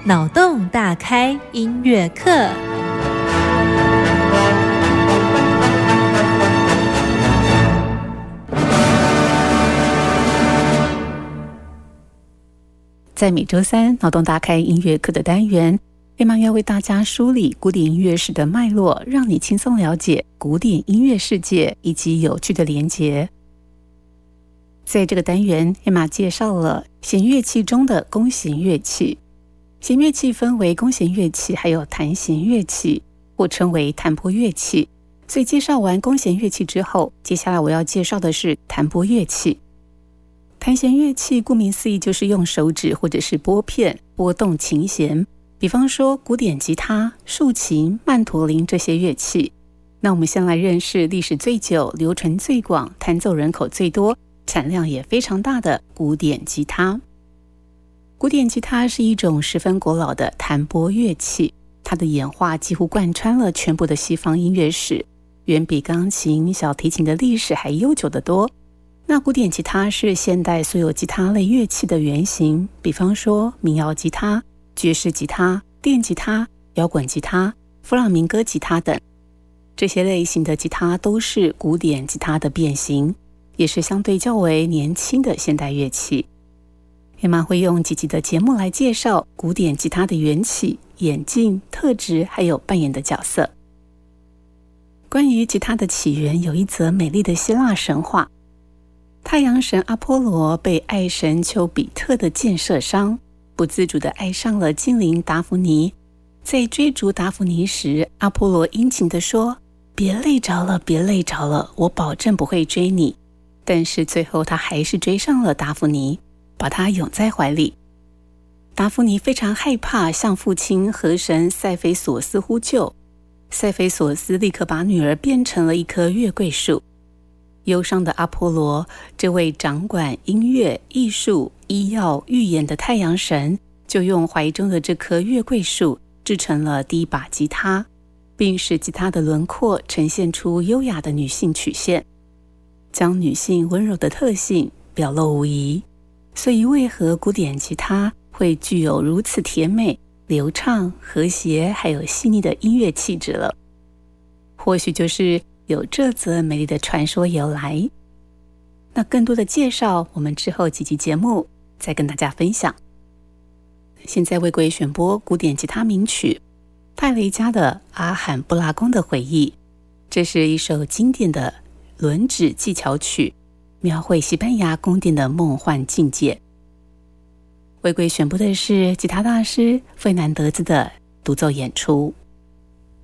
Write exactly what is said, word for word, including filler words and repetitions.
脑洞大开音乐课。 在每周三脑洞大开音乐课的单元，黑妈要为大家梳理古典音乐史的脉络，让你轻松了解古典音乐世界以及有趣的连结。在这个单元，黑妈介绍了弦乐器中的弓弦乐器。弦乐器分为弓弦乐器还有弹弦乐器，或称为弹拨乐器。所以介绍完弓弦乐器之后，接下来我要介绍的是弹拨乐器。弹弦乐器顾名思义就是用手指或者是拨片拨动琴弦，比方说古典吉他、竖琴、曼陀林这些乐器。那我们先来认识历史最久、流传最广、弹奏人口最多、产量也非常大的古典吉他。古典吉他是一种十分古老的弹拨乐器，它的演化几乎贯穿了全部的西方音乐史，远比钢琴、小提琴的历史还悠久得多。那古典吉他是现代所有吉他类乐器的原型，比方说民谣吉他、爵士吉他、电吉他、摇滚吉他、弗朗明哥吉他等。这些类型的吉他都是古典吉他的变形，也是相对较为年轻的现代乐器。黑妈会用几集的节目来介绍古典吉他的缘起、演进、特质，还有扮演的角色。关于吉他的起源，有一则美丽的希腊神话。太阳神阿波罗被爱神丘比特的箭射伤，不自主地爱上了精灵达芙妮。在追逐达芙妮时，阿波罗殷勤地说：别累着了，别累着了，我保证不会追你。但是最后他还是追上了达芙妮，把她拥在怀里。达芙妮非常害怕，向父亲河神塞菲索斯呼救。塞菲索斯立刻把女儿变成了一棵月桂树。忧伤的阿波罗，这位掌管音乐、艺术、医药、预言的太阳神，就用怀中的这棵月桂树制成了第一把吉他，并使吉他的轮廓呈现出优雅的女性曲线，将女性温柔的特性表露无遗。所以为何古典吉他会具有如此甜美、流畅、和谐还有细腻的音乐气质了？或许就是有这则美丽的传说由来。那更多的介绍，我们之后几集节目再跟大家分享。现在为各位选播古典吉他名曲泰雷加的《阿罕布拉宫的回忆》，这是一首经典的轮指技巧曲，描绘西班牙宫殿的梦幻境界。为各位选播的是吉他大师费南德兹的独奏演出。